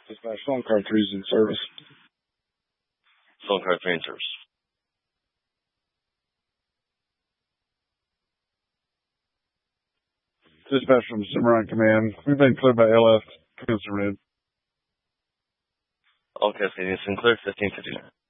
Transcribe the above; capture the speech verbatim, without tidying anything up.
Dispatch phone car three is in service. Phone car three in service. Dispatch from Cimarron Command. We've been cleared by L F. Command Red. Okay, so it's clear fifteen fifty-nine.